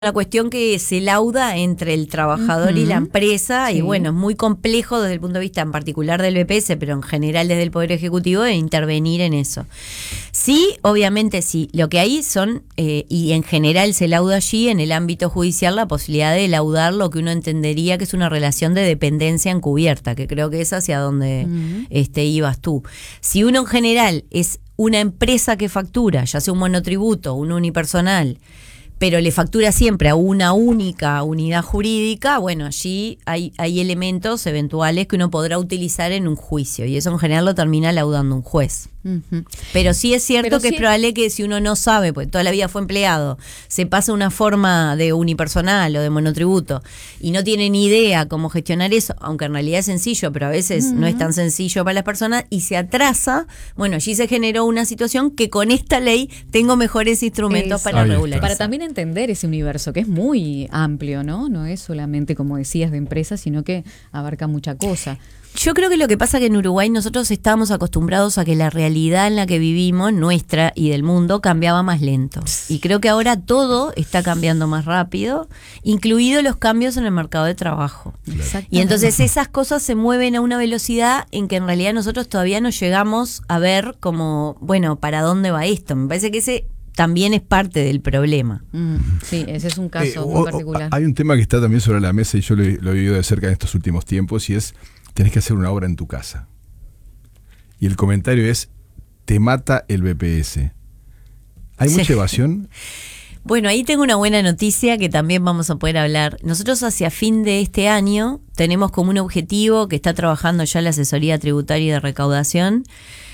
una cuestión que se lauda entre el trabajador y la empresa, sí. Y bueno, es muy complejo desde el punto de vista en particular del BPS, pero en general desde el Poder Ejecutivo, de intervenir en eso. Sí, obviamente sí, lo que hay son, y en general se lauda allí en el ámbito judicial, la posibilidad de laudar lo que uno entendería que es una relación de dependencia encubierta, que creo que es hacia donde ibas tú. Si uno en general es una empresa que factura, ya sea un monotributo, un unipersonal, pero le factura siempre a una única unidad jurídica, bueno, allí hay elementos eventuales que uno podrá utilizar en un juicio, y eso en general lo termina laudando un juez. Pero sí es cierto que es probable que si uno no sabe, pues toda la vida fue empleado, se pasa una forma de unipersonal o de monotributo y no tiene ni idea cómo gestionar eso, aunque en realidad es sencillo, pero a veces no es tan sencillo para las personas y se atrasa, bueno, allí se generó una situación que con esta ley tengo mejores instrumentos para regularizar. Para también entender ese universo que es muy amplio, ¿no? No es solamente, como decías, de empresas, sino que abarca mucha cosa. Yo creo que lo que pasa es que en Uruguay nosotros estábamos acostumbrados a que la realidad en la que vivimos, nuestra y del mundo, cambiaba más lento. Y creo que ahora todo está cambiando más rápido, incluidos los cambios en el mercado de trabajo. Y entonces esas cosas se mueven a una velocidad en que en realidad nosotros todavía no llegamos a ver como, bueno, ¿para dónde va esto? Me parece que ese también es parte del problema. Sí, ese es un caso muy particular. Hay un tema que está también sobre la mesa y yo lo he vivido de cerca en estos últimos tiempos, y es: tenés que hacer una obra en tu casa. Y el comentario es: te mata el BPS. ¿Hay mucha evasión? Bueno, ahí tengo una buena noticia que también vamos a poder hablar. Nosotros hacia fin de este año tenemos como un objetivo, que está trabajando ya la Asesoría Tributaria y de Recaudación,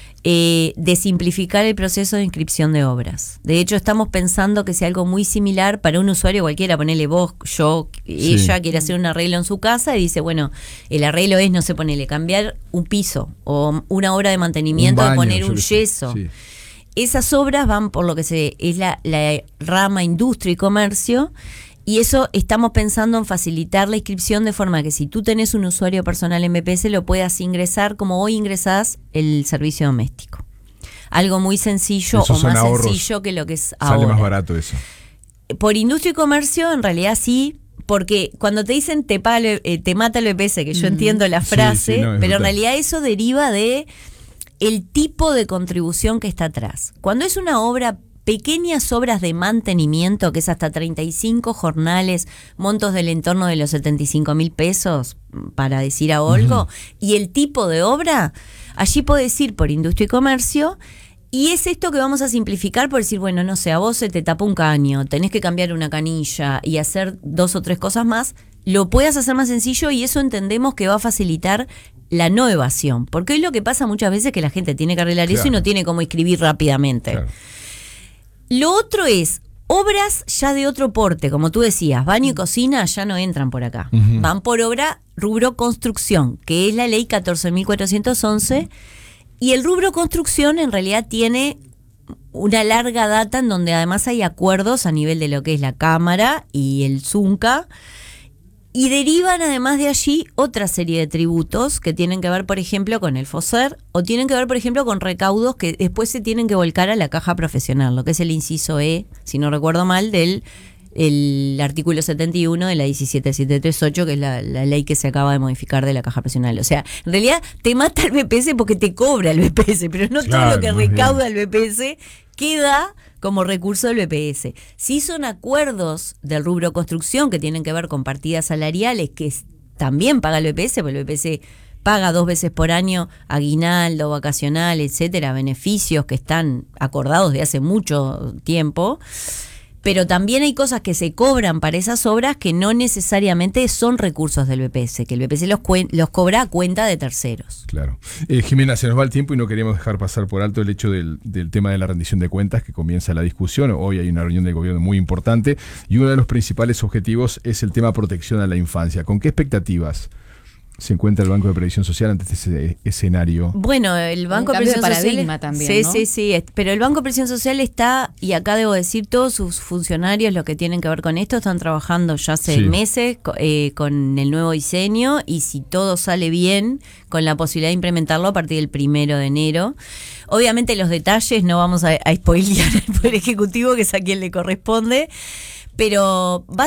de simplificar el proceso de inscripción de obras. De hecho, estamos pensando que sea algo muy similar para un usuario cualquiera. Ponele vos, yo, ella quiere hacer un arreglo en su casa y dice, bueno, el arreglo es, no sé, ponele, cambiar un piso o una obra de mantenimiento, un baño, poner un yeso. Sí. Esas obras van por lo que es la rama industria y comercio. Y eso estamos pensando en facilitar la inscripción de forma que si tú tenés un usuario personal en BPS lo puedas ingresar como hoy ingresás el servicio doméstico. Algo muy sencillo o más sencillo que lo que es ahora. Sale más barato eso. Por industria y comercio en realidad sí, porque cuando te dicen te mata el BPS, que yo entiendo la frase, pero en realidad eso deriva de el tipo de contribución que está atrás. Cuando es una obra, pequeñas obras de mantenimiento, que es hasta 35 jornales, montos del entorno de los 75.000 pesos, para decir algo, y el tipo de obra, allí podés ir por industria y comercio, y es esto que vamos a simplificar por decir, bueno, no sé, a vos se te tapó un caño, tenés que cambiar una canilla y hacer 2 o 3 cosas más, lo puedas hacer más sencillo, y eso entendemos que va a facilitar la no evasión, porque hoy lo que pasa muchas veces es que la gente tiene que arreglar eso y no tiene cómo inscribir rápidamente. Claro. Lo otro es obras ya de otro porte, como tú decías, baño y cocina ya no entran por acá. Van por obra rubro construcción, que es la ley 14.411, y el rubro construcción en realidad tiene una larga data en donde además hay acuerdos a nivel de lo que es la Cámara y el Zunca, y derivan además de allí otra serie de tributos que tienen que ver, por ejemplo, con el FOSER, o tienen que ver, por ejemplo, con recaudos que después se tienen que volcar a la caja profesional, lo que es el inciso E, si no recuerdo mal, del el artículo 71 de la 17738, que es la ley que se acaba de modificar de la caja profesional. O sea, en realidad te mata el BPS porque te cobra el BPS, pero no todo lo que recauda el BPS queda como recurso del BPS. Sí son acuerdos del rubro construcción que tienen que ver con partidas salariales que también paga el BPS, porque el BPS paga 2 veces por año aguinaldo, vacacional, etcétera, beneficios que están acordados de hace mucho tiempo. Pero también hay cosas que se cobran para esas obras que no necesariamente son recursos del BPS, que el BPS los cobra a cuenta de terceros. Claro. Jimena, se nos va el tiempo y no queríamos dejar pasar por alto el hecho del tema de la rendición de cuentas, que comienza la discusión. Hoy hay una reunión del gobierno muy importante y uno de los principales objetivos es el tema protección a la infancia. ¿Con qué expectativas se encuentra el Banco de Previsión Social ante ese escenario? Bueno, el Banco de Previsión Social también, ¿no? Sí, pero el Banco de Previsión Social está, y acá debo decir, todos sus funcionarios, los que tienen que ver con esto, están trabajando ya hace meses con el nuevo diseño, y si todo sale bien, con la posibilidad de implementarlo a partir del 1 de enero. Obviamente los detalles no vamos a spoilear al Poder Ejecutivo, que es a quien le corresponde, pero